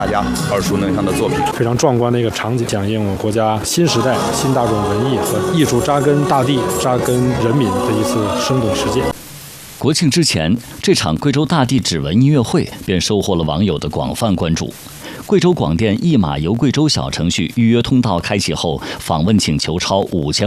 大家耳熟能详的作品， 非常壮观的一个场景，响应我们国家新时代新大众文艺和艺术扎根大地、扎根人民的一次生动实践。 国庆之前，这场贵州大地指纹音乐会便收获了网友的广泛关注。贵州广电一码游贵州小程序预约通道开启后，访问请求超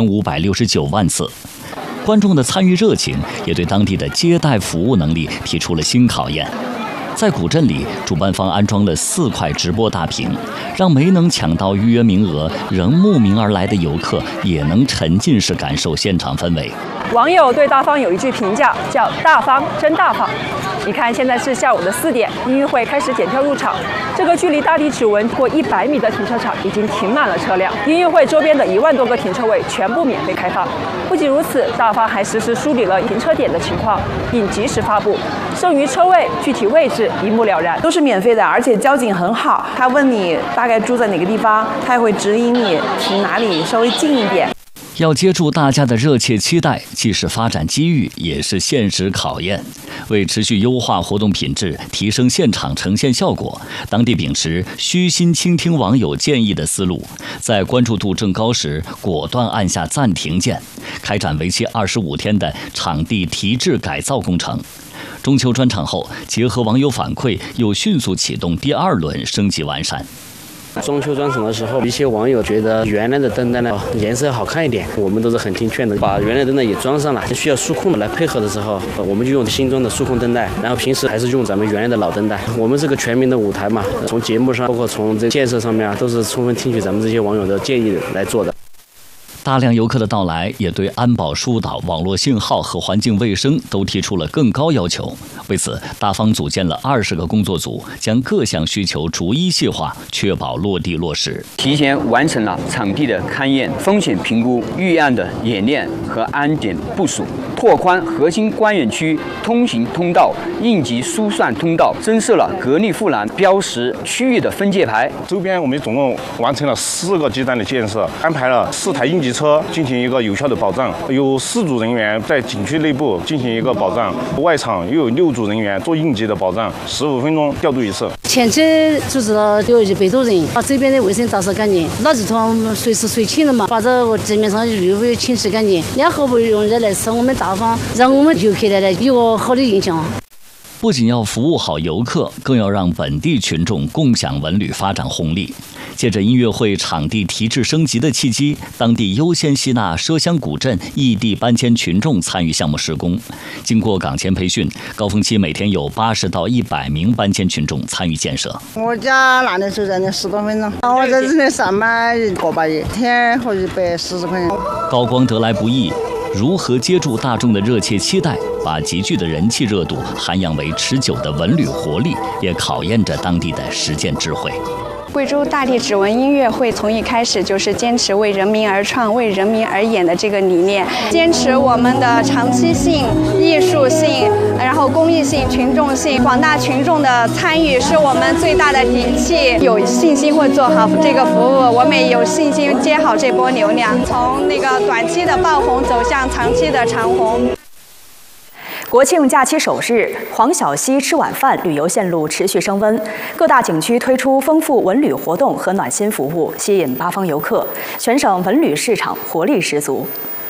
5569万次。观众的参与热情也对当地的接待服务能力提出了新考验。在古镇里，主办方安装了4块直播大屏，让没能抢到预约名额仍慕名而来的游客也能沉浸式感受现场氛围。 网友对大方有一句评价，叫“大方真大方”。你看，现在是下午的4点，音乐会开始检票入场。这个距离大地指纹过100米的停车场已经停满了车辆，音乐会周边的1万多个停车位全部免费开放。不仅如此，大方还实时梳理了停车点的情况，并及时发布剩余车位具体位置，一目了然。 都是免费的，而且交警很好，他问你大概住在哪个地方，他也会指引你停哪里稍微近一点。 要接住大家的热切期待，既是发展机遇，也是现实考验。为持续优化活动品质，提升现场呈现效果，当地秉持虚心倾听网友建议的思路，在关注度正高时，果断按下暂停键，开展为期25天的场地提质改造工程。中秋专场后，结合网友反馈，又迅速启动第2轮升级完善。 中秋专场的时候，一些网友觉得原来的灯带呢颜色好看一点，我们都是很听劝的，把原来灯带也装上了。需要数控来配合的时候，我们就用新装的数控灯带，然后平时还是用咱们原来的老灯带。我们是个全民的舞台嘛，从节目上，包括从这建设上面都是充分听取咱们这些网友的建议来做的。 大量游客的到来也对安保疏导、网络信号和环境卫生都提出了更高要求。为此，大方组建了20个工作组，将各项需求逐一细化，确保落地落实。 提前完成了场地的勘验、风险评估、预案的演练和安检部署，拓宽核心观演区通行通道、应急疏散通道，增设了格力护栏，标识区域的分界牌。 周边我们总共完成了4个基站的建设，安排了4台应急车进行一个有效的保障，有4组人员在景区内部进行一个保障，外场又有6组人员做应急的保障，15分钟调度一次。 前期组织了有100多人，把这边的卫生打扫干净，垃圾桶随时随清了嘛，把这个地面上绿味清洗干净，然后不用人来吃我们大方，让我们游客来有个好的印象。 不仅要服务好游客，更要让本地群众共享文旅发展红利。借着音乐会场地提质升级的契机，当地优先吸纳奢乡古镇异地搬迁群众参与项目施工。经过岗前培训，高峰期每天有80到100名搬迁群众参与建设。 我家男的就在那10多分钟，我在这里上班1个把月，天和140块钱。 高光得来不易。如何接住大众的热切期待，把集聚的人气热度涵养为持久的文旅活力，也考验着当地的实践智慧。 贵州大地指纹音乐会从一开始就是坚持为人民而创、为人民而演的这个理念，坚持我们的长期性、艺术性，然后公益性、群众性，广大群众的参与是我们最大的底气。有信心会做好这个服务，我们也有信心接好这波流量，从那个短期的爆红走向长期的长红。 国庆假期首日，黄小溪吃晚饭旅游线路持续升温，各大景区推出丰富文旅活动和暖心服务，吸引八方游客，全省文旅市场活力十足。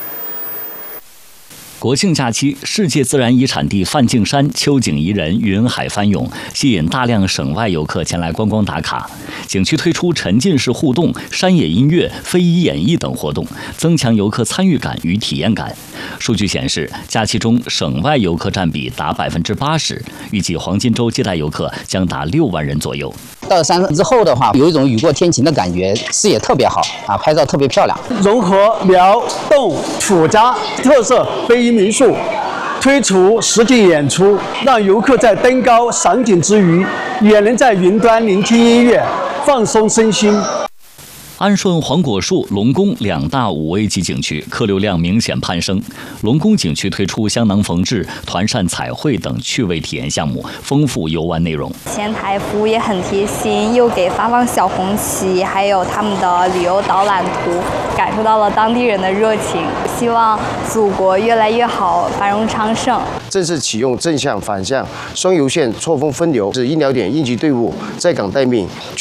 国庆假期，世界自然遗产地梵净山秋景宜人，云海翻涌，吸引大量省外游客前来观光打卡。景区推出沉浸式互动、山野音乐、非遗演绎等活动，增强游客参与感与体验感。数据显示，假期中省外游客占比达80%，预计黄金周接待游客将达6万人左右。 到山之后的话，有一种雨过天晴的感觉，视野特别好啊，拍照特别漂亮。 融合辽、侗、楚家特色非遗民宿，推出实景演出，让游客在登高赏景之余，也能在云端聆听音乐，放松身心。 安顺、黄果树、龙宫2大5A级景区客流量明显攀升。龙宫景区推出香囊缝制、团扇彩绘等趣味体验项目，丰富游玩内容。 前台服务也很贴心，又给发放小红旗，还有他们的旅游导览图，感受到了当地人的热情。希望祖国越来越好，繁荣昌盛。 正式启用正向、反向双邮线错峰分流，是医疗点应急队伍在岗待命，